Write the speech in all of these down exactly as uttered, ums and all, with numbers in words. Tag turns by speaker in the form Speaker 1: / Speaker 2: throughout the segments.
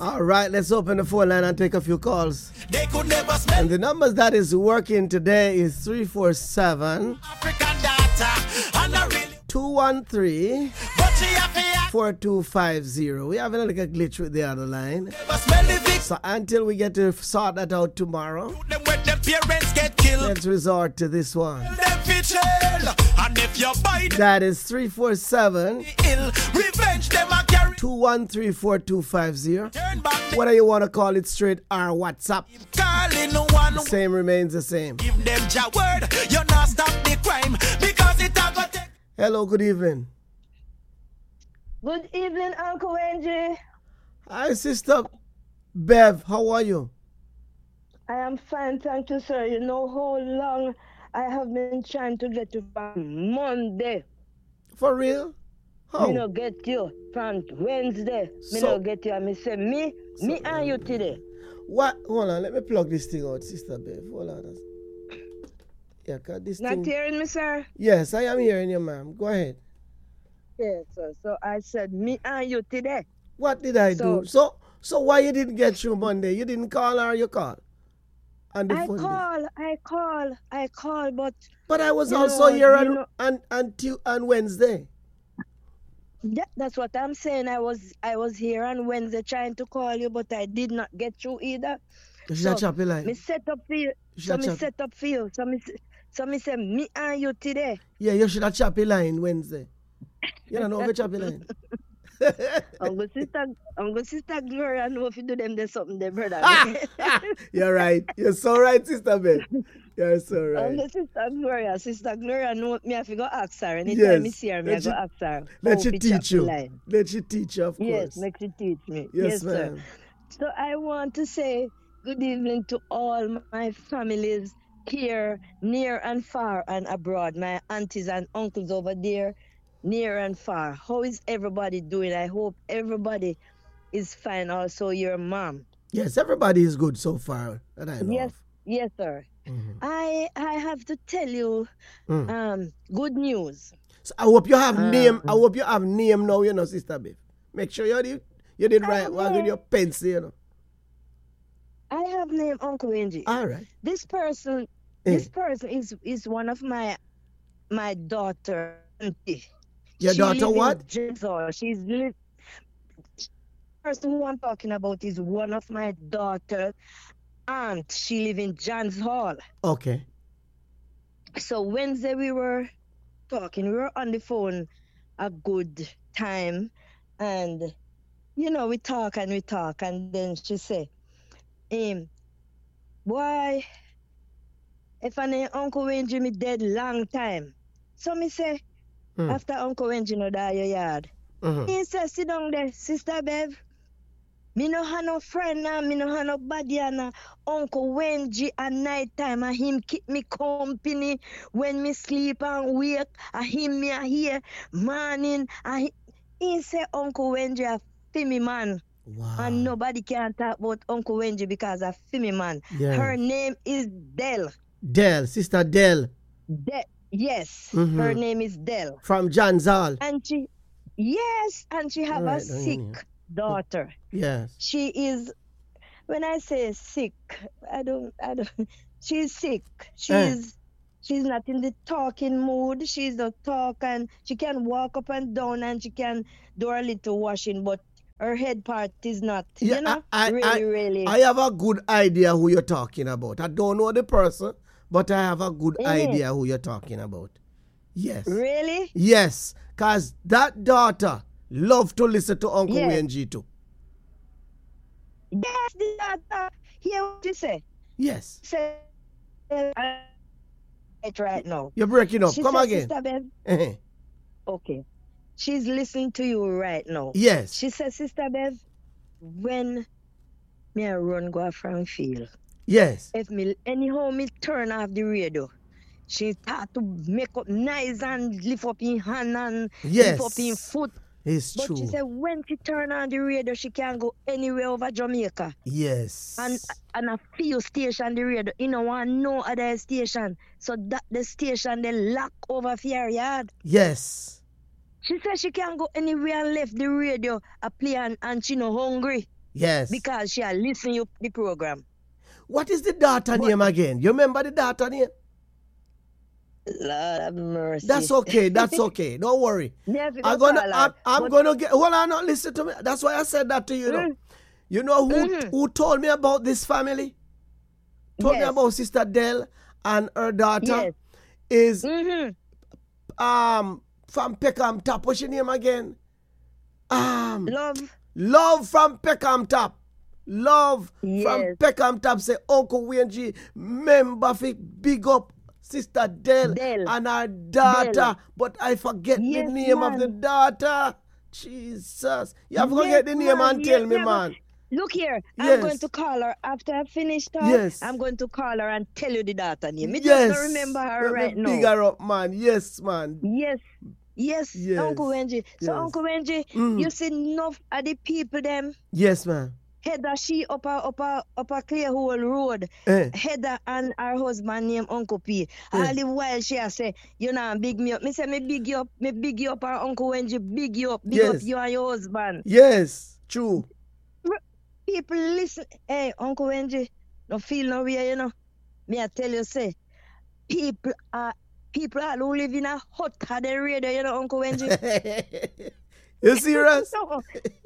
Speaker 1: All right, let's open the phone line and take a few calls. They could never smell. And the numbers that is working today is three four seven, two one three, four two five zero. We have a little glitch with the other line. So until we get to sort that out tomorrow, let's resort to this one. That is three four seven, two one three, four two five zero. Whether you want to call it straight or WhatsApp, same remains the same. Hello, good evening.
Speaker 2: Good evening, Uncle Wendy.
Speaker 1: Hi, Sister Bev. How are you?
Speaker 2: I am fine, thank you, sir. You know how long I have been trying to get you from Monday.
Speaker 1: For real? How?
Speaker 2: Me no get you from Wednesday. Me
Speaker 1: So-
Speaker 2: no get you. And me say, me, me
Speaker 1: So-
Speaker 2: and you today.
Speaker 1: What? Hold on, let me plug this thing out, Sister Bev. Hold on. Yeah, cause this
Speaker 2: Not
Speaker 1: thing...
Speaker 2: hearing me, sir?
Speaker 1: Yes, I am hearing you, ma'am. Go ahead.
Speaker 2: Yes, sir. So I said, me and you today.
Speaker 1: What did I
Speaker 2: So-
Speaker 1: do? So, so why you didn't get through Monday? You didn't call or you call? On the
Speaker 2: I
Speaker 1: phone.
Speaker 2: call, I call, I call, but
Speaker 1: But I was
Speaker 2: You
Speaker 1: also
Speaker 2: know,
Speaker 1: here
Speaker 2: you
Speaker 1: on,
Speaker 2: know-
Speaker 1: on, on, Tu- on Wednesday.
Speaker 2: that, that's what I'm saying. I was I was here on Wednesday trying to call you, but I did not get through either.
Speaker 1: You should
Speaker 2: So,
Speaker 1: have chopped your line.
Speaker 2: Me set up for you.
Speaker 1: You
Speaker 2: So
Speaker 1: should
Speaker 2: me
Speaker 1: have chopped.
Speaker 2: set up for you. So me, s- so me say, me and you today.
Speaker 1: Yeah, you should have chopped your line Wednesday. You don't know if you chop your line.
Speaker 2: Uncle sister, Uncle sister Gloria know if you do them there's something there, brother.
Speaker 1: You're right. You're so right, Sister Bev. You're so right.
Speaker 2: Uncle sister Gloria, sister Gloria know me have to go ask her. Anytime
Speaker 1: Yes.
Speaker 2: me see her, me I
Speaker 1: Let
Speaker 2: go
Speaker 1: you-
Speaker 2: ask her.
Speaker 1: Let
Speaker 2: how
Speaker 1: you
Speaker 2: fi
Speaker 1: teach
Speaker 2: chop the
Speaker 1: you.
Speaker 2: line.
Speaker 1: Let you teach you, of course.
Speaker 2: Yes, make you teach me.
Speaker 1: Yes,
Speaker 2: sir.
Speaker 1: ma'am.
Speaker 2: So I want to say good evening to all my families here, near and far and abroad. My aunties and uncles over there, near and far. How is everybody doing? I hope everybody is fine. Also, your mom.
Speaker 1: Yes, everybody is good so far that I know
Speaker 2: Yes,
Speaker 1: of.
Speaker 2: yes, sir.
Speaker 1: Mhm.
Speaker 2: I I have to tell you,
Speaker 1: Mm.
Speaker 2: um, good news.
Speaker 1: So I hope you have
Speaker 2: Um,
Speaker 1: name. I hope you have name now, you know, Sister Bev. Make sure you did, you did
Speaker 2: I
Speaker 1: right
Speaker 2: have
Speaker 1: work with
Speaker 2: name.
Speaker 1: your pencil, you know.
Speaker 2: I have named Uncle Angie.
Speaker 1: All right.
Speaker 2: This person,
Speaker 1: Eh.
Speaker 2: this person is is one of my my daughter. auntie.
Speaker 1: Your
Speaker 2: She
Speaker 1: daughter
Speaker 2: live in
Speaker 1: what?
Speaker 2: Jensor. She's li- person who I'm talking about is one of my daughter aunt. She live in Johns Hall.
Speaker 1: Okay.
Speaker 2: So Wednesday we were talking. We were on the phone a good time, and you know we talk and we talk, and then she say, "Um, boy, if I name Uncle Wendy me dead long time." So me say,
Speaker 1: Hmm.
Speaker 2: after Uncle Wendy no die your yard.
Speaker 1: Mhm.
Speaker 2: He say, sit down there, Sister Bev. Me no have no friend now, me no have no body now. Uncle Wendy at night time, and him keep me company when me sleep and wake. And him me a here morning. And he, he say Uncle Wendy a fimi man.
Speaker 1: Wow.
Speaker 2: And nobody can talk about Uncle Wendy because a fimi man.
Speaker 1: Yes.
Speaker 2: Her name is Dell.
Speaker 1: Dell, Sister Dell
Speaker 2: De- yes,
Speaker 1: Mhm.
Speaker 2: her name is Dell.
Speaker 1: from John's Hall.
Speaker 2: And she, yes, and she have
Speaker 1: Alright,
Speaker 2: a
Speaker 1: I
Speaker 2: sick
Speaker 1: know.
Speaker 2: daughter.
Speaker 1: Yes.
Speaker 2: She is, when I say sick, I don't, I don't, she's sick. She's, she's not in the talking mood. She's a talk and she can walk up and down and she can do a little washing, but her head part is not,
Speaker 1: Yeah,
Speaker 2: you know,
Speaker 1: I- I-
Speaker 2: really,
Speaker 1: I-
Speaker 2: really.
Speaker 1: I have a good idea who you're talking about. I don't know the person, but I have a good
Speaker 2: Mhm.
Speaker 1: idea who you're talking about. Yes.
Speaker 2: Really?
Speaker 1: Yes. Because that daughter love to listen to Uncle
Speaker 2: Yes.
Speaker 1: Wayne G too.
Speaker 2: Yes, the daughter. Hear what she say.
Speaker 1: Yes.
Speaker 2: Say, uh, it right now.
Speaker 1: You're breaking up.
Speaker 2: She
Speaker 1: Come
Speaker 2: said,
Speaker 1: again.
Speaker 2: Sister Bev,
Speaker 1: Eh-heh.
Speaker 2: okay. She's listening to you right now.
Speaker 1: Yes.
Speaker 2: She said, Sister Bev, when me a run go from field,
Speaker 1: Yes.
Speaker 2: if me anyhow me turn off the radio, she start to make up nice and lift up in hand and
Speaker 1: Yes.
Speaker 2: lift up in foot.
Speaker 1: It's
Speaker 2: But
Speaker 1: true.
Speaker 2: she said when she turn on the radio, she can go anywhere over Jamaica.
Speaker 1: Yes.
Speaker 2: And and a few station the radio, you know, want no other station. So that the station they lock over for her yard.
Speaker 1: Yes.
Speaker 2: She said she can't go anywhere and left the radio a play and, and she no hungry.
Speaker 1: Yes.
Speaker 2: Because she had listened to the program.
Speaker 1: What is the daughter but, name again? You remember the daughter name?
Speaker 2: Lord have mercy.
Speaker 1: That's okay. That's okay. Don't worry.
Speaker 2: Yes,
Speaker 1: I'm gonna. I'm, I'm but, gonna get. Well, I not listen to me. That's why I said that to you. Mm. Know. You know who mm-hmm. who told me about this family? Told yes. me about Sister Dell and her daughter. Yes. Is mm-hmm. um from Peckham Top. What's your name again? Um,
Speaker 2: Love.
Speaker 1: Love from Peckham Top. Love yes. from Peckham Top. Say Uncle Wayne G. Member fi big up Sister Dell, Dell. and her daughter. Dell. But I forget yes, the name man. of the daughter. Jesus. You have to yes, forget the name man. and tell yes, me, man. man.
Speaker 2: Look here, yes. I'm going to call her after I finish talk. Yes. I'm going to call her and tell you the daughter name. Me yes. just don't remember her Let right
Speaker 1: me
Speaker 2: now.
Speaker 1: Big her up, man. Yes, man.
Speaker 2: Yes. Yes, yes. Uncle Wenji. So, yes. Uncle Wenji, mm. you see enough of the people them.
Speaker 1: Yes, man.
Speaker 2: Heather, she up a, up a, up a clear hole road. Eh. Heather and her husband named Uncle P. Eh. All the while she a say, you know, big me up. Me say, me big you up. Me big you up, and Uncle Wenji big you up. Big yes. up you and your husband.
Speaker 1: Yes, true.
Speaker 2: People listen. Hey, Uncle Wenji, no feel no way, you know. Me I tell you, say, people are people are who live in a hut at the radio, you know, Uncle Wenji.
Speaker 1: You serious?
Speaker 2: no,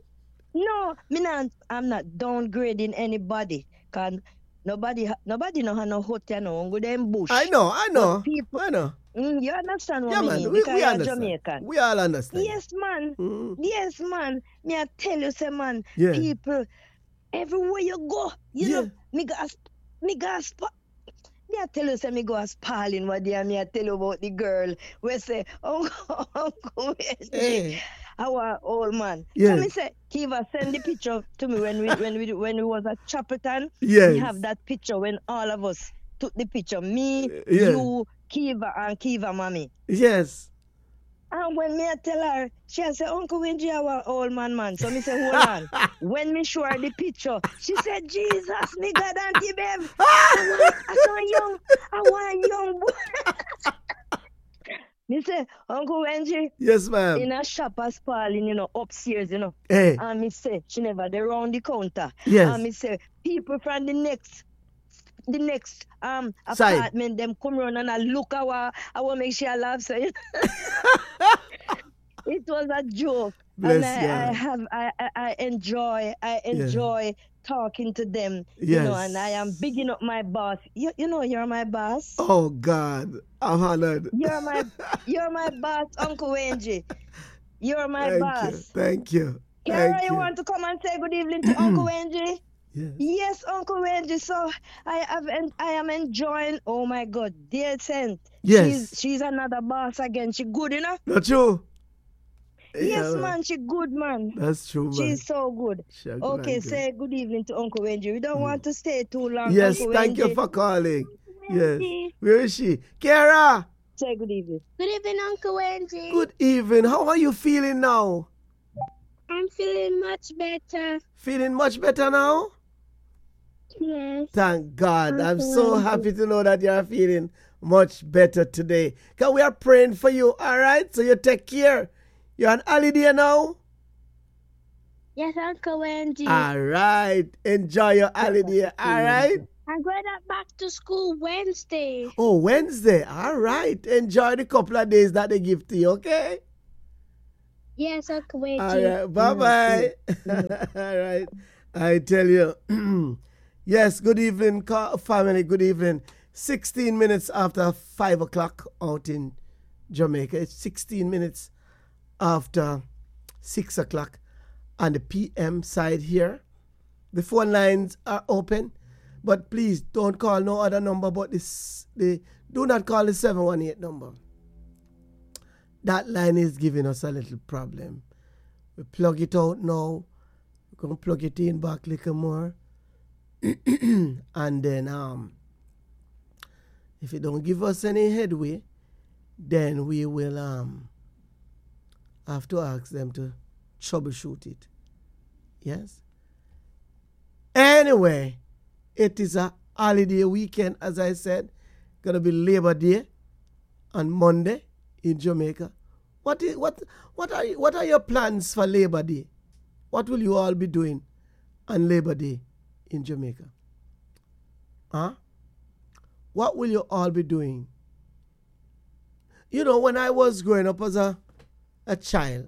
Speaker 2: no, me not, I'm not downgrading anybody, cause nobody nobody know how no hut, you know, go them bush.
Speaker 1: I know, I know, people, I know.
Speaker 2: Mm, you understand what
Speaker 1: yeah,
Speaker 2: I
Speaker 1: mean?
Speaker 2: mean?
Speaker 1: We,
Speaker 2: because
Speaker 1: we
Speaker 2: you're
Speaker 1: understand.
Speaker 2: Jamaican.
Speaker 1: We all understand.
Speaker 2: Yes, man.
Speaker 1: Mm.
Speaker 2: Yes, man. Me I tell you, say, man,
Speaker 1: yeah.
Speaker 2: people, everywhere you go, you yeah. know, me gas, me gas, me I tell you, say, me go as Pauline, what day, me I tell you about the girl, where say, Uncle, Uncle, hey. Our old man.
Speaker 1: Yeah.
Speaker 2: So me say, Kiva, send the picture to me when we when we when we was at Chapelton.
Speaker 1: Yes.
Speaker 2: We have that picture when all of us took the picture. Me,
Speaker 1: yeah.
Speaker 2: you, Kiva, and Kiva mommy.
Speaker 1: Yes.
Speaker 2: And when me I tell her, she say, Uncle Wenji, our old man, man. So me say, hold on. When me show her the picture, she said, Jesus, me God, Auntie Bev. I want, I want young, I want young boy. Me say, Uncle Wenji.
Speaker 1: Yes, ma'am.
Speaker 2: In a shop as Pauline, you know, upstairs, you know.
Speaker 1: Hey.
Speaker 2: And me say, she never there round the counter.
Speaker 1: Yes.
Speaker 2: And me say, people from the next the next um Side. apartment, them come around and I look our I want to make sure I laugh. So it was a joke.
Speaker 1: Bless
Speaker 2: and I, I have I, I, I enjoy I enjoy yeah. talking to them.
Speaker 1: Yes.
Speaker 2: You know, and I am bigging up my boss. You you know you're my boss.
Speaker 1: Oh God. I'm honored.
Speaker 2: You're my you're my boss, Uncle Wenji. You're my
Speaker 1: Thank
Speaker 2: boss.
Speaker 1: You. Thank you.
Speaker 2: Kara,
Speaker 1: Thank
Speaker 2: you, you want to come and say good evening to Uncle Wenji?
Speaker 1: Yes.
Speaker 2: Yes, Uncle Wenji. So I have en- I am enjoying. Oh my God, dear Saint.
Speaker 1: Yes.
Speaker 2: She's she's another boss again. She good, you know.
Speaker 1: Not true.
Speaker 2: Yes, yeah, man. She good, man.
Speaker 1: That's true, man.
Speaker 2: She's so good.
Speaker 1: Shag
Speaker 2: okay, say good evening to Uncle Wenji. We don't mm. want to stay too long.
Speaker 1: Yes,
Speaker 2: Uncle
Speaker 1: thank
Speaker 2: Wenji.
Speaker 1: you for calling. Yes. Where is she? Kara.
Speaker 2: Say good evening.
Speaker 3: Good evening, Uncle Wenji.
Speaker 1: Good evening. How are you feeling now?
Speaker 3: I'm feeling much better.
Speaker 1: Feeling much better now?
Speaker 3: Yes.
Speaker 1: Thank God. I'm so happy to know that you're feeling much better today. Because we are praying for you, all right? So you take care. You're on holiday now?
Speaker 3: Yes, Uncle Wenji.
Speaker 1: All right. Enjoy your holiday, all right?
Speaker 3: I'm going back to school Wednesday.
Speaker 1: Oh, Wednesday. All right. Enjoy the couple of days that they give to you, okay?
Speaker 3: Yes, Uncle Wenji.
Speaker 1: All right. Bye-bye. All right. I tell you. Yes, good evening, family. Good evening. sixteen minutes after five o'clock out in Jamaica. It's sixteen minutes after six o'clock on the P M side here. The phone lines are open, but please don't call no other number but this. The, do not call the seven one eight number. That line is giving us a little problem. We plug it out now. We're going to plug it in back a little more. And then um, if it don't give us any headway, then we will um, have to ask them to troubleshoot it. Yes? Anyway, it is a holiday weekend, as I said. Gonna be Labor Day on Monday in Jamaica. What is what what are what are your plans for Labor Day? What will you all be doing on Labor Day in Jamaica? Huh? What will you all be doing? You know, when I was growing up as a, a child,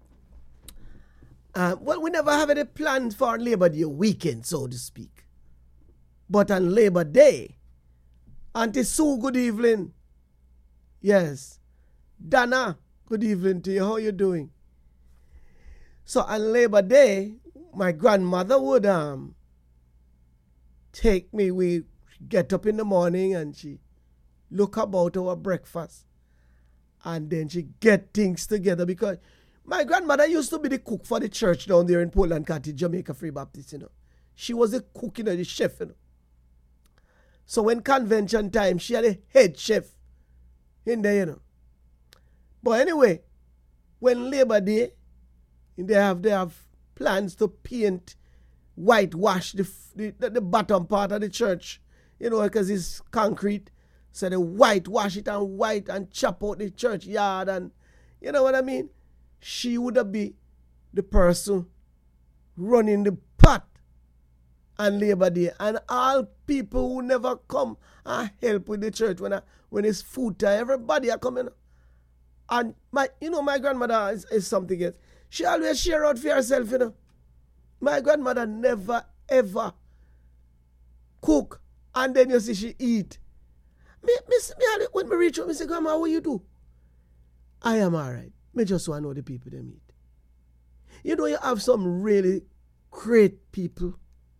Speaker 1: uh, well, we never have any plans for Labor Day weekend, so to speak. But on Labor Day, Auntie Sue, good evening. Yes. Dana, good evening to you. How you doing? So on Labor Day, my grandmother would um take me. We get up in the morning and she look about our breakfast. And then she get things together because my grandmother used to be the cook for the church down there in Poland County, Jamaica Free Baptist, you know. She was the cook, you know, the chef, you know. So when convention time, she had a head chef in there, you know. But anyway, when Labor Day, they have they have plans to paint, whitewash the the, the bottom part of the church, you know, because it's concrete. So they whitewash it and white and chop out the churchyard and, you know what I mean? She would have been the person running the pot on Labor Day. And all people who never come and help with the church when I, when it's food time, everybody are coming. And my, you know, my grandmother is, is something else. She always share out for herself, you know. My grandmother never, ever cook and then you see she eat. Me, me, me, when me reach home, me say, Grandma, what you do? I am all right. Me just want to know the people they meet. You know, you have some really great people.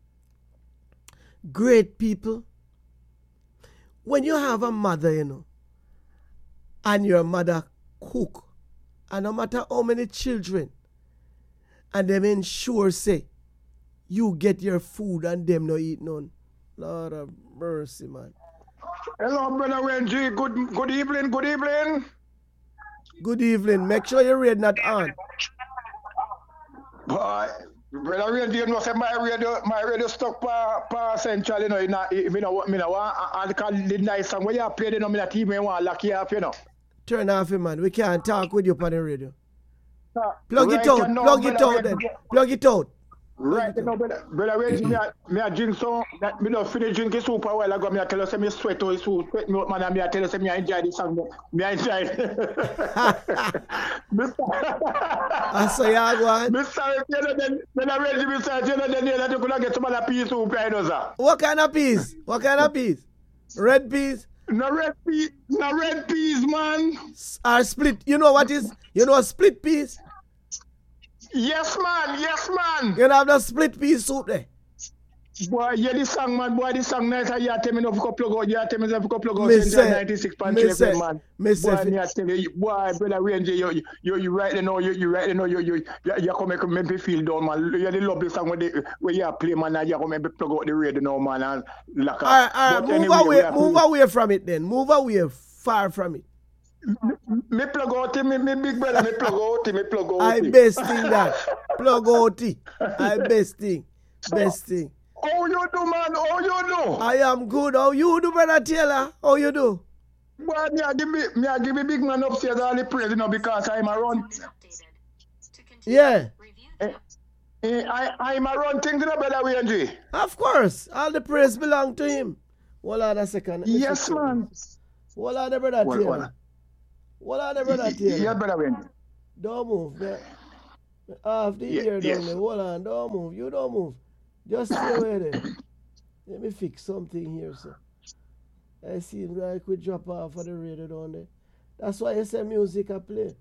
Speaker 1: Great people. When you have a mother, you know, and your mother cook, and no matter how many children, and them ensure, say, you get your food and them no eat none. Lord of mercy, man.
Speaker 4: Hello, Brother Wenji. Good good evening, good evening.
Speaker 1: Good evening. Make sure your radio not on.
Speaker 4: Boy, Brother Wenji, you know, say my radio, my radio stuck per, per central, you know, you know, you know, you know, and the nice song where you play, you know, me not even want lock you up, you know.
Speaker 1: Turn off it, man. We can't talk with you on the radio. Uh, plug
Speaker 4: right
Speaker 1: it out.
Speaker 4: now,
Speaker 1: plug it out then. Plug it out.
Speaker 4: Right now, brother, brother, Reggie, me a, me a drink some, that me don't finish drinking soup a while ago, me a tell you say me sweat or soup, sweat me out, man, and me a tell you say me a enjoy this song, me a enjoy it.
Speaker 1: I say, yeah, go on.
Speaker 4: Me sorry, you know, then, then I Reggie, me sorry, you know, then you know, you could get some other peas soup, right, know, sir.
Speaker 1: What kind of peas? What kind of peas? Red peas?
Speaker 4: No red peas, no red peas, man.
Speaker 1: Or split, you know what is, you know split peas?
Speaker 4: Yes, man. Yes, man.
Speaker 1: You have the split pea soup there.
Speaker 4: Boy, yeah, this song, man. Boy, this song nice. You tell me no for plug out. You tell me no for plug out.
Speaker 1: Me say,
Speaker 4: ninety-six point three, man.
Speaker 1: Me say,
Speaker 4: boy, me tell you, boy, brother Ranger, you, you, you right now. You, you right now. You, you, you, you come make me feel down, man. You the lovely song where they, where you play, man. And you come make me plug out the radio now, man. And lock up.
Speaker 1: All right, all right. Move anyway, away, move away from it, then. Move away, far from it.
Speaker 4: Me plug out me, me big brother, me plug out me plug out
Speaker 1: I best thing that. Plug out I best thing. Best thing.
Speaker 4: How you do, man? How you do?
Speaker 1: I am good. How you do, brother Taylor? How you do?
Speaker 4: Well, me I give me, me I give me big man upstairs all the praise, you know, because I'm around.
Speaker 1: Yeah.
Speaker 4: Eh, eh, I, I'm around things, you know, brother W N G.
Speaker 1: Of course. All the praise belong to him. Hold on a second.
Speaker 4: Yes, man.
Speaker 1: Hold on, the brother
Speaker 4: well,
Speaker 1: Taylor.
Speaker 4: Well.
Speaker 1: What are the brother Taylor?
Speaker 4: Yeah, brother Wendy.
Speaker 1: Don't move. Man. Half the
Speaker 4: yeah,
Speaker 1: ear down
Speaker 4: yes.
Speaker 1: there. Hold on. Don't move. You don't move. Just stay away there. Let me fix something here, sir. It seems like we drop off of the radio down there. That's why you say music I play.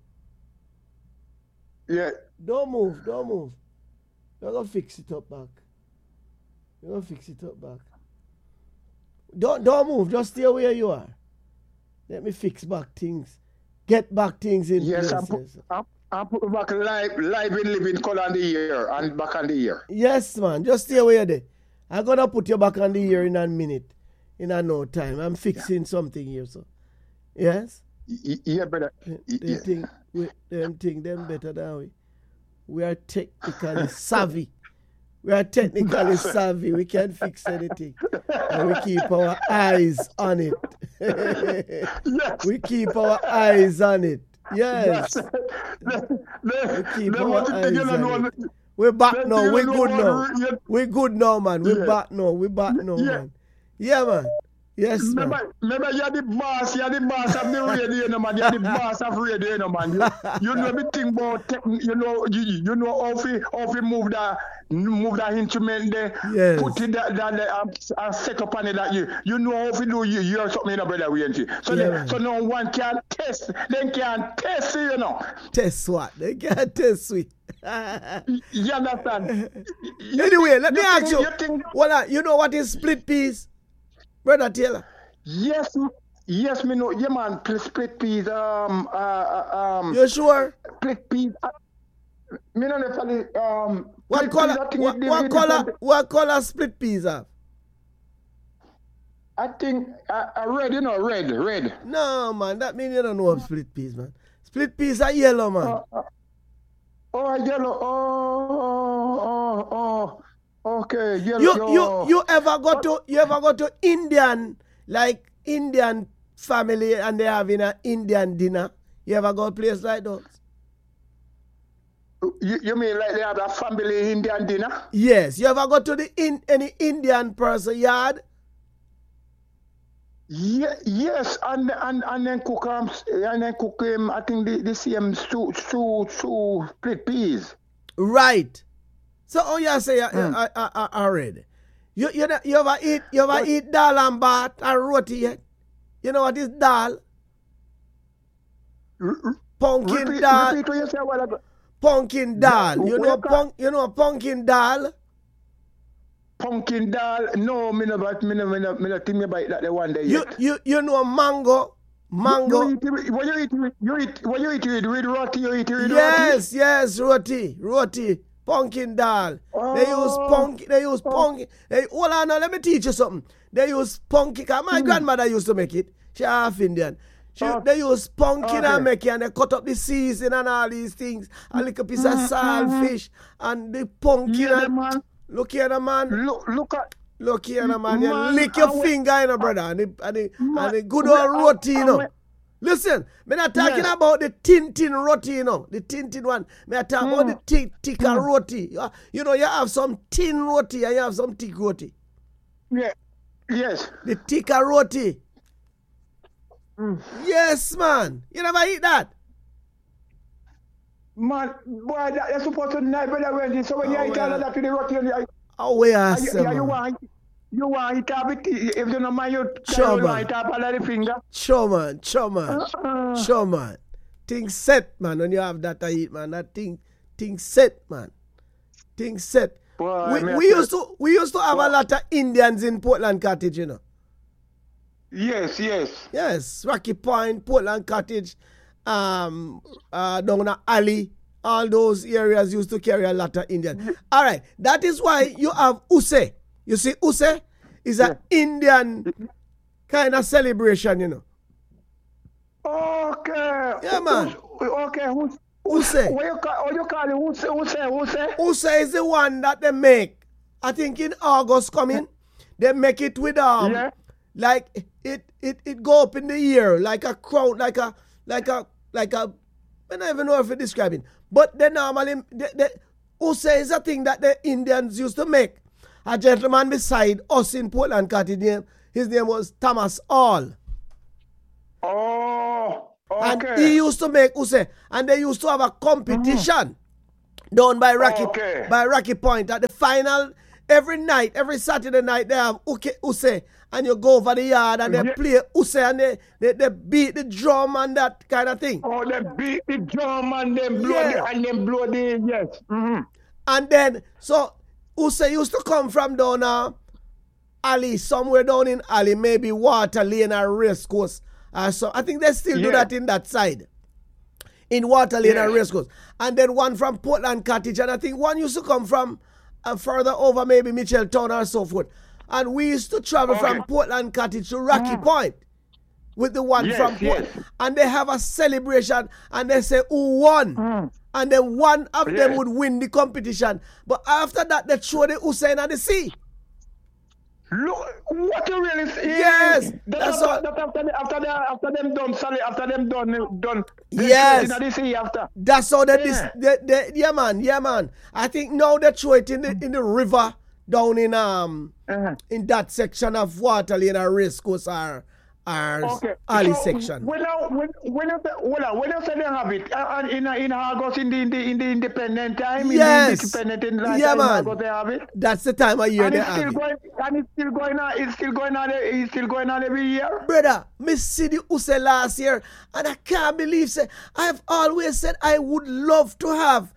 Speaker 4: Yeah.
Speaker 1: Don't move. Don't move. You're going to fix it up back. You're going to fix it up back. Don't, don't move. Just stay where you are. Let me fix back things. Get back things in
Speaker 4: yes,
Speaker 1: places.
Speaker 4: Yes, I'm, I'm put back live, live in living color on the ear and back on the ear.
Speaker 1: Yes, man. Just stay where you're there. I'm going to put you back on the ear in a minute. In a no time. I'm fixing yeah. something here, so. Yes?
Speaker 4: Y- yeah, brother.
Speaker 1: They
Speaker 4: yeah.
Speaker 1: think, we, them think them better than we. We are technically savvy. We are technically savvy. We can fix anything. And we keep our eyes on it.
Speaker 4: yes.
Speaker 1: We keep our eyes on it. Yes.
Speaker 4: yes.
Speaker 1: We keep our eyes on it. We're back
Speaker 4: Let
Speaker 1: now.
Speaker 4: you
Speaker 1: We're
Speaker 4: know
Speaker 1: good
Speaker 4: what
Speaker 1: now.
Speaker 4: re- yeah.
Speaker 1: We're good now, man. We're
Speaker 4: Yeah.
Speaker 1: back now. We're back now,
Speaker 4: Yeah.
Speaker 1: man. Yeah, man. Yes, man.
Speaker 4: Remember, remember, you're the boss, you're the boss of the radio, you know, man. You're the boss of radio, you know, man. You, you know everything about tech, you know, you, you know how to, how to move that, move that instrument there,
Speaker 1: Yes.
Speaker 4: put it that, that, that and, and set up on it that you, you know how to do, you, you're something, you know, brother, we ain't you. So,
Speaker 1: Yeah,
Speaker 4: they,
Speaker 1: man.
Speaker 4: so no one can test, they can test, you know.
Speaker 1: Test what? They can't test we.
Speaker 4: You understand? You
Speaker 1: Anyway,
Speaker 4: think-
Speaker 1: let me
Speaker 4: you
Speaker 1: ask
Speaker 4: think-
Speaker 1: you.
Speaker 4: you think-
Speaker 1: Well, uh, you know what is split peas? Brother Taylor.
Speaker 4: Yes, m- yes, me know. Yeah, man. pl- Split peas. Um, uh, uh, um,
Speaker 1: You sure?
Speaker 4: split peas. Uh, me know the funny. Um,
Speaker 1: What
Speaker 4: split
Speaker 1: color?
Speaker 4: peas, I think
Speaker 1: What,
Speaker 4: it- it-
Speaker 1: what
Speaker 4: it
Speaker 1: color?
Speaker 4: different.
Speaker 1: What color split peas have?
Speaker 4: I think uh, uh, red. You know, red, red.
Speaker 1: No, man. That means you don't know of split peas, man. Split peas are yellow, man.
Speaker 4: Uh, uh, oh, yellow. Oh, oh, oh, oh. Okay, yellow.
Speaker 1: you you
Speaker 4: oh.
Speaker 1: you ever go to you ever go to Indian, like Indian family, and they having an Indian dinner? You ever go a place like those?
Speaker 4: You, you mean like they have a family Indian dinner?
Speaker 1: Yes. You ever go to the in any Indian person yard?
Speaker 4: Yeah, yes, and and and then cook um and then cook um I think the the same stew stew stew split peas.
Speaker 1: Right. So oh you say uh,
Speaker 4: Mm.
Speaker 1: uh, uh, uh, already. You you know- you ever eat you ever
Speaker 4: What?
Speaker 1: eat dal and bat and roti yet? You know what is dal?
Speaker 4: R- r-
Speaker 1: Pumpkin
Speaker 4: Repeat,
Speaker 1: dal.
Speaker 4: repeat what you said a while ago.
Speaker 1: Pumpkin dal. You
Speaker 4: What
Speaker 1: know
Speaker 4: you call-
Speaker 1: punk you know pumpkin dal?
Speaker 4: Pumpkin dal. No, me never, me never, me never, me never think me about that the one day
Speaker 1: You
Speaker 4: yet.
Speaker 1: you you know mango? Mango.
Speaker 4: You eat it with- what you eat it with- you eat what you eat it with with roti, you eat it with
Speaker 1: Yes, yes, roti, roti, pumpkin dal. They use
Speaker 4: Oh.
Speaker 1: pumpkin. They use pumpkin. They, hold on, now, let me teach you something. They use pumpkin. 'Cause my grandmother used to make it. She half Indian. She,
Speaker 4: Oh.
Speaker 1: They use pumpkin
Speaker 4: Okay.
Speaker 1: and make it, and they cut up the season and all these things. A little piece of saltfish and the pumpkin.
Speaker 4: Yeah,
Speaker 1: and,
Speaker 4: man.
Speaker 1: look here, the man.
Speaker 4: Look, look at.
Speaker 1: Look here, the man. You
Speaker 4: Man,
Speaker 1: lick your
Speaker 4: I wa-
Speaker 1: finger, you know, brother, and the, and the,
Speaker 4: Man,
Speaker 1: and the good
Speaker 4: we-
Speaker 1: old
Speaker 4: I-
Speaker 1: roti, you
Speaker 4: I
Speaker 1: know.
Speaker 4: wa-
Speaker 1: Listen, me not talking
Speaker 4: Yes.
Speaker 1: about the tin tin roti, you know, the tin tin one. Me I talk about the
Speaker 4: Mm.
Speaker 1: thick thicker roti. You, you know, you have some tin roti and you have some thick roti.
Speaker 4: Yeah. Yes.
Speaker 1: The thicker roti.
Speaker 4: Mm.
Speaker 1: Yes, man. You never eat that.
Speaker 4: Man, boy, that, that's supposed to night, brother. Wendy. So when
Speaker 1: Oh,
Speaker 4: you eat all
Speaker 1: well.
Speaker 4: of that to the roti, you,
Speaker 1: Oh, where I
Speaker 4: you,
Speaker 1: say,
Speaker 4: you, you
Speaker 1: man.
Speaker 4: want you want it up it if you don't mind you
Speaker 1: Sure,
Speaker 4: you
Speaker 1: man.
Speaker 4: want it up all of the finger.
Speaker 1: Sure, man. Sure, man.
Speaker 4: Uh-uh.
Speaker 1: Sure, man. Things set, man. When you have that to eat, man. That thing, thing set, man. Thing set.
Speaker 4: Boy,
Speaker 1: We,
Speaker 4: me
Speaker 1: we
Speaker 4: I
Speaker 1: used to we used to have a lot of Indians in Portland Cottage, you know.
Speaker 4: Yes, yes.
Speaker 1: Yes, Rocky Point, Portland Cottage, um, uh, down the alley, all those areas used to carry a lot of Indian. All right, that is why you have Use. You see, Use is an Indian kind of celebration, you know.
Speaker 4: Okay.
Speaker 1: Yeah, man.
Speaker 4: Who's- Okay, who's
Speaker 1: Use.
Speaker 4: what you call what you call it? Who's who's who's
Speaker 1: Use is the one that they make. I think in August coming, they make it with um,
Speaker 4: Yeah.
Speaker 1: like it it it go up in the ear like a crown, like a like a like a. I don't even know if it's describing. But they normally the, the Use is a thing that the Indians used to make. A gentleman beside us in Portland Cottage, name his name was Thomas Hall.
Speaker 4: Oh,
Speaker 1: And
Speaker 4: okay.
Speaker 1: he used to make Use, and they used to have a competition down by Rocky
Speaker 4: Okay.
Speaker 1: by Rocky Point at the final. Every night, every Saturday night, they have Uke Use, and you go over the yard and they
Speaker 4: Yeah.
Speaker 1: play Use, and they, they they beat the drum and that kind of thing.
Speaker 4: Oh, they beat the drum and then blow
Speaker 1: Yeah.
Speaker 4: the and then blow the yes. Mm-hmm.
Speaker 1: And then so Use used to come from down uh, alley, somewhere down in alley, maybe Water Lane or Race Course. Uh, so I think they still do
Speaker 4: Yeah.
Speaker 1: that in that side. In Water Lane and
Speaker 4: Yes.
Speaker 1: Race Course. And then one from Portland Cottage, and I think one used to come from uh, further over, maybe Mitchelltown or so forth. And we used to travel
Speaker 4: Okay.
Speaker 1: from Portland Cottage to Rocky Point with the one
Speaker 4: Yes,
Speaker 1: from Portland.
Speaker 4: yes.
Speaker 1: And they have a celebration, and they say who won.
Speaker 4: Mm.
Speaker 1: And then one of them
Speaker 4: Yes.
Speaker 1: would win the competition. But after that, they throw the Hussein at the sea.
Speaker 4: Look, what you really see?
Speaker 1: Yes,
Speaker 4: That
Speaker 1: that's
Speaker 4: after,
Speaker 1: all.
Speaker 4: that after, the- after, the, after them done, sorry, after them done, done.
Speaker 1: Yes.
Speaker 4: They see after.
Speaker 1: That's how they,
Speaker 4: Yeah.
Speaker 1: dis- they, they yeah man, yeah man. I think now they throw it in the in the river down in um
Speaker 4: Uh-huh.
Speaker 1: in that section of water lane or race course or or
Speaker 4: Okay.
Speaker 1: alley
Speaker 4: So,
Speaker 1: section.
Speaker 4: When I, when when I, when I, when I say they have it, uh, in in August in the in the, in the independent time,
Speaker 1: Yes.
Speaker 4: in the independent in like
Speaker 1: Yeah,
Speaker 4: in
Speaker 1: man.
Speaker 4: August they have it.
Speaker 1: That's the time of year
Speaker 4: And
Speaker 1: they
Speaker 4: it's
Speaker 1: have
Speaker 4: still
Speaker 1: it.
Speaker 4: going, and it's still going on. It's still going on. It's still going on every year.
Speaker 1: Brother, me see the Use last year and I can't believe say I've always said I would love to have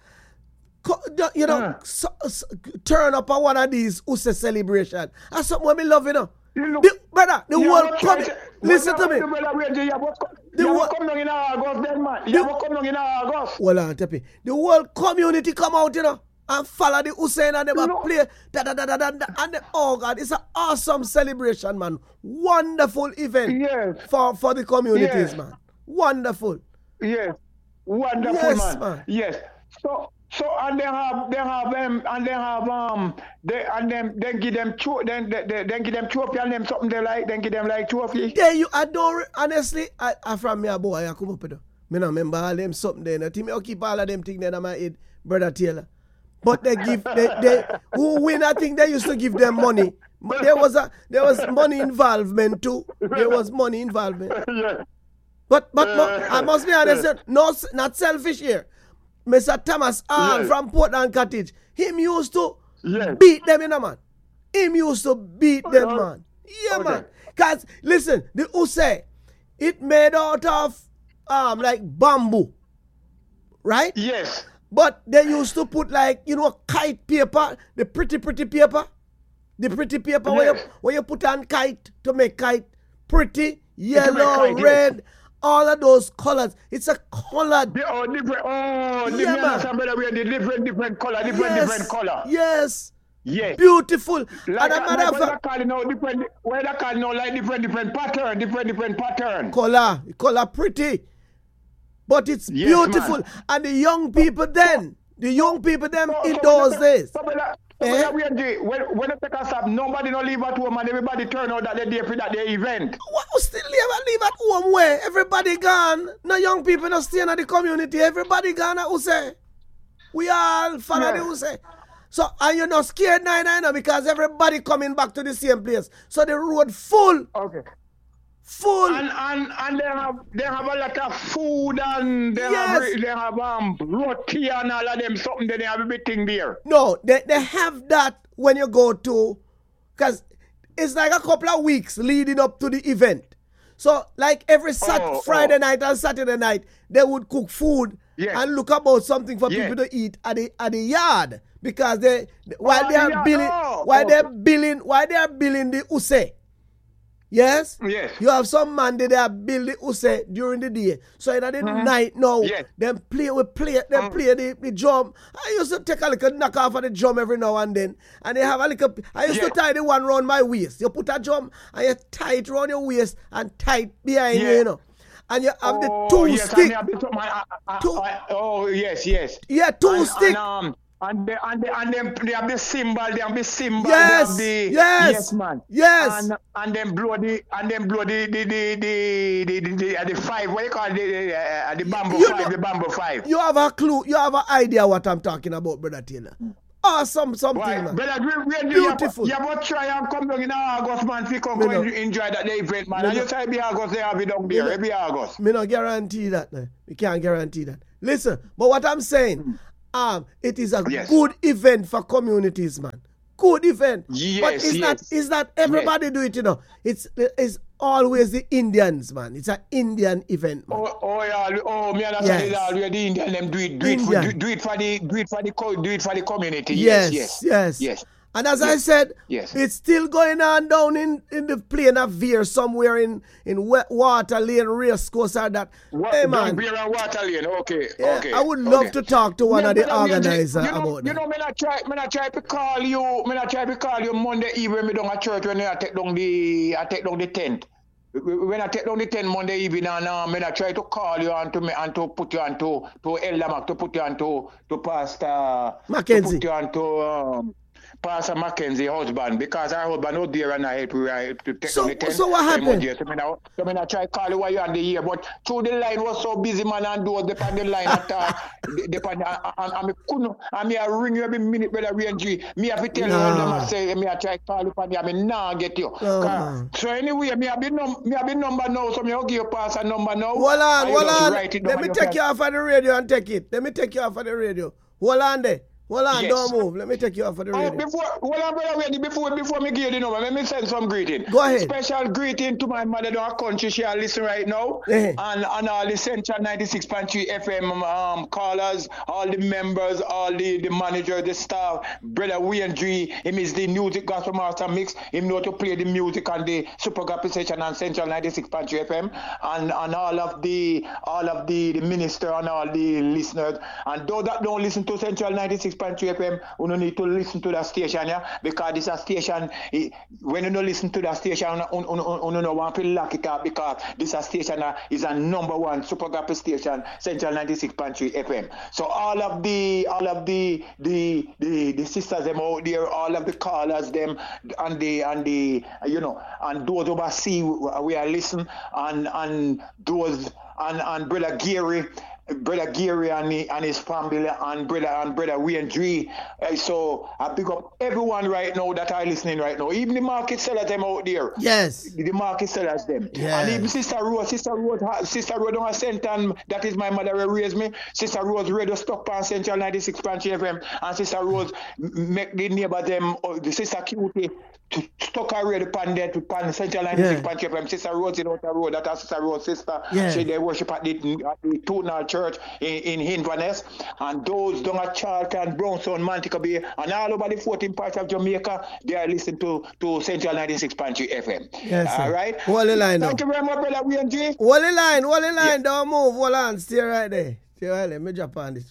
Speaker 1: co- you know
Speaker 4: Uh.
Speaker 1: so, so, turn up at one of these Use celebration. That's something what me love, you know.
Speaker 4: You look-
Speaker 1: The, brother, the
Speaker 4: You
Speaker 1: world
Speaker 4: have
Speaker 1: come.
Speaker 4: tried to-
Speaker 1: Listen to
Speaker 4: When
Speaker 1: me.
Speaker 4: the brother Ranger, you have what-
Speaker 1: The
Speaker 4: you have
Speaker 1: wo-
Speaker 4: come down in August, then man. You
Speaker 1: The-
Speaker 4: have what come down in August.
Speaker 1: Hold on, Tepe. The whole community come out, you know, and follow the Hussein and them a
Speaker 4: No.
Speaker 1: play. Da, da, da, da, da, da, and the, oh God, it's an awesome celebration, man. Wonderful event
Speaker 4: Yes.
Speaker 1: for, for the communities,
Speaker 4: Yes.
Speaker 1: man. Wonderful.
Speaker 4: Yes, wonderful
Speaker 1: Yes,
Speaker 4: man.
Speaker 1: man.
Speaker 4: Yes. So so and they have they have them and they have um they and them then give them tro- then they, they, then give them trophy and them something they like then give them like trophy.
Speaker 1: Then you adore, honestly, I, I from me a boy, I come up with it. Me no remember all them something there. I think me keep all of them things there in my head, Brother Taylor. But they give, they, they, who win, I think they used to give them money. But there was a, there was money involvement too. There was money involvement.
Speaker 4: Yeah.
Speaker 1: But, but, but I must be honest, no, not selfish here. Mister Thomas Arm
Speaker 4: Yes.
Speaker 1: from Portland Cottage, him used to
Speaker 4: Yes.
Speaker 1: beat them, you know, man. Him used to beat them,
Speaker 4: Okay.
Speaker 1: man. Yeah,
Speaker 4: Okay.
Speaker 1: man. Because, listen, the Use, it made out of um like bamboo, right?
Speaker 4: Yes.
Speaker 1: But they used to put like, you know, kite paper, the pretty, pretty paper. The pretty paper where, you,
Speaker 4: Yes.
Speaker 1: where you put on kite to make kite pretty, yellow,
Speaker 4: kite, yes.
Speaker 1: red, all of those colors. It's a colored.
Speaker 4: The, oh, different. Oh, the
Speaker 1: Yeah,
Speaker 4: me
Speaker 1: man.
Speaker 4: understand better. We the different, different color, different,
Speaker 1: yes,
Speaker 4: different color.
Speaker 1: yes.
Speaker 4: Yes.
Speaker 1: Beautiful.
Speaker 4: Like,
Speaker 1: and a
Speaker 4: like
Speaker 1: matter of
Speaker 4: what they
Speaker 1: fact,
Speaker 4: call it now, different. What they call it now, like different, different pattern, different, different pattern.
Speaker 1: color, color pretty. But it's
Speaker 4: Yes,
Speaker 1: beautiful.
Speaker 4: man.
Speaker 1: And the young people then, the young people them
Speaker 4: So-
Speaker 1: in
Speaker 4: so
Speaker 1: those
Speaker 4: when-
Speaker 1: days.
Speaker 4: So when, I- so
Speaker 1: Eh?
Speaker 4: when, I read the- when, when they take a stop, nobody no leave at home and everybody turn out that they there for that day event.
Speaker 1: What we still live, live at home where everybody gone. No young people no stay in the community. Everybody gone at Use. We all follow
Speaker 4: Yeah.
Speaker 1: the Use. So and you're not scared neither, you know, because everybody coming back to the same place. So the road full,
Speaker 4: Okay.
Speaker 1: full.
Speaker 4: And and and they have they have a lot of food and they
Speaker 1: Yes.
Speaker 4: have they have um roti and all of them something. They have everything there.
Speaker 1: No, they, they have that when you go to, because it's like a couple of weeks leading up to the event. So, like every Sat-
Speaker 4: Oh,
Speaker 1: Friday
Speaker 4: oh.
Speaker 1: night and Saturday night, they would cook food
Speaker 4: Yes.
Speaker 1: and look about something for
Speaker 4: Yes.
Speaker 1: people to eat at the at the yard because they while
Speaker 4: Oh,
Speaker 1: they are
Speaker 4: yeah.
Speaker 1: billing
Speaker 4: Oh,
Speaker 1: while
Speaker 4: oh.
Speaker 1: they're billing while they are billing the Use. Yes?
Speaker 4: Yes.
Speaker 1: You have some man that they are build the Use during the day. So in the night now,
Speaker 4: Yes.
Speaker 1: them play we play them play the, the drum. I used to take a little knock off of the drum every now and then. And they have a little I used
Speaker 4: Yes.
Speaker 1: to tie the one round my waist. You put a drum and you tie it round your waist and tie it behind you,
Speaker 4: Yeah.
Speaker 1: you know. And you have the
Speaker 4: Oh,
Speaker 1: two
Speaker 4: yes, and
Speaker 1: stick.
Speaker 4: they have the two- I- I- I-
Speaker 1: Two-
Speaker 4: I- oh yes, yes.
Speaker 1: Yeah, two
Speaker 4: and,
Speaker 1: stick.
Speaker 4: And, um, and they and they and them they have the symbol, they have the symbol,
Speaker 1: Yes,
Speaker 4: they have the
Speaker 1: yes,
Speaker 4: yes, man.
Speaker 1: yes.
Speaker 4: And and then blow the and then blow the the the the the, the, the, uh, the five. What you call it? The the, uh, the bamboo
Speaker 1: You
Speaker 4: five,
Speaker 1: know-
Speaker 4: the bamboo five.
Speaker 1: You have a clue, you have an idea what I'm talking about, Brother Taylor. Awesome something,
Speaker 4: Right,
Speaker 1: man.
Speaker 4: brother, we, we,
Speaker 1: Beautiful.
Speaker 4: You have to try and come down in August, man. If you come
Speaker 1: Me
Speaker 4: go
Speaker 1: know.
Speaker 4: and enjoy that day event, man.
Speaker 1: Me
Speaker 4: And
Speaker 1: know.
Speaker 4: you say be August, they have it down
Speaker 1: Me
Speaker 4: there.
Speaker 1: know.
Speaker 4: Every August.
Speaker 1: Me not guarantee that. No. We can't guarantee that. Listen, but what I'm saying, um, it is a
Speaker 4: Yes.
Speaker 1: good event for communities, man. Good event. but
Speaker 4: Yes,
Speaker 1: it's not
Speaker 4: yes.
Speaker 1: it's not everybody do it, you know. It's it's always the Indians, man. It's an Indian event, man.
Speaker 4: Oh, oh yeah, oh, me understand
Speaker 1: Yes.
Speaker 4: it already. The Indian them do it, do it, for,
Speaker 1: Indian.
Speaker 4: do, do it for the, do it for the, co- do it for the community.
Speaker 1: Yes,
Speaker 4: Yes, yes,
Speaker 1: yes.
Speaker 4: yes.
Speaker 1: And as I
Speaker 4: Yes.
Speaker 1: said,
Speaker 4: Yes.
Speaker 1: it's still going on down in, in the plain of Veer somewhere in, in wet water lane race course or that.
Speaker 4: What,
Speaker 1: hey
Speaker 4: down
Speaker 1: man,
Speaker 4: Beer and water lane. Okay,
Speaker 1: yeah,
Speaker 4: okay.
Speaker 1: I would love
Speaker 4: okay.
Speaker 1: to talk to one
Speaker 4: Yeah,
Speaker 1: of the
Speaker 4: but I mean,
Speaker 1: organizers
Speaker 4: you know,
Speaker 1: about
Speaker 4: You
Speaker 1: that.
Speaker 4: know, me not try, me not try to call you, me not try to call you Monday evening when me down at church when I take down the, I take down the tent. When I take down the tent Monday evening, and uh, me not try to call you and to me and to put you on to to Elder Mac, to put you on to to Pastor
Speaker 1: Mackenzie.
Speaker 4: to put you on to um, Pastor Mackenzie husband because our husband out there and I help you right, to take
Speaker 1: So-
Speaker 4: on the tent.
Speaker 1: so what happened?
Speaker 4: So I now, so I now try call you while you're on the ear, but through the line was so busy, man, and those depend the line at all. Depend, and and me couldn't, and me I ring you every minute, brother Ray and G. Me have to tell you, and them
Speaker 1: Nah.
Speaker 4: I say, me I try call you, and me nah get you.
Speaker 1: Uh-huh.
Speaker 4: So anyway, me have the num, me have the number now, so me will give you Pastor number now.
Speaker 1: Hold on,
Speaker 4: and you
Speaker 1: hold
Speaker 4: just
Speaker 1: on.
Speaker 4: write it
Speaker 1: Let
Speaker 4: down
Speaker 1: me
Speaker 4: on
Speaker 1: take
Speaker 4: your
Speaker 1: you off of the radio and take it. Let me take you off of the radio. Hold on there. Hold on,
Speaker 4: Yes.
Speaker 1: don't move. Let me take you off of the
Speaker 4: Uh,
Speaker 1: radio.
Speaker 4: before, well, I'm brother ready before before me give you the number, let me send some greeting.
Speaker 1: Go ahead.
Speaker 4: Special greeting to my mother down country. She are listen right now,
Speaker 1: Eh.
Speaker 4: and and all the Central ninety-six point three F M um callers, all the members, all the the manager, the staff. Brother Wayne G, him is the music gospel master mix. Him know to play the music on the Super Gospel station on Central ninety-six point three F M, and and all of the all of the the minister and all the listeners. And those that don't listen to Central ninety-six point three F M, you don't need to listen to that station, yeah, because this a station. eh, When you don't listen to that station, you don't- you don't- you don't want to lock it up because this a station uh, is a number one super gospel station, Central ninety-six point three F M. So all of the all of the the the, the sisters them out there, all of the callers them, and the and the you know, and those overseas we are listening, and and those and and brother Gary. Brother Gary and, he, and his family, and brother and brother Wayne G. Uh, so I pick up everyone right now that are listening right now. Even the market sellers them out there.
Speaker 1: Yes.
Speaker 4: The market sellers them.
Speaker 1: Yes.
Speaker 4: And even Sister Rose, Sister Rose, ha- Sister Rose on sent and that is my mother who raised me. Sister Rose radio stock on Central ninety-six point three F M, and Sister Rose m- make the neighbor them, uh, the Sister Cutie, to stock her radio pan there to pan Central ninety-six point three F M. Sister Rose in Outer Road, that is Sister Rose sister.
Speaker 1: Yeah.
Speaker 4: She they worship at the, at the Tunal Church in, in Inverness, and those down at Charlton, Brownstone, Manteca Bay, and all over the fourteen parts of Jamaica, they are listening to, to Central ninety-six point three F M.
Speaker 1: Yes, sir.
Speaker 4: All right?
Speaker 1: Hold the line now.
Speaker 4: Thank you very much, brother Wayne G.
Speaker 1: Hold the line, hold the line. Don't move. Hold on. Stay right there. Stay right there. Let me jump on this.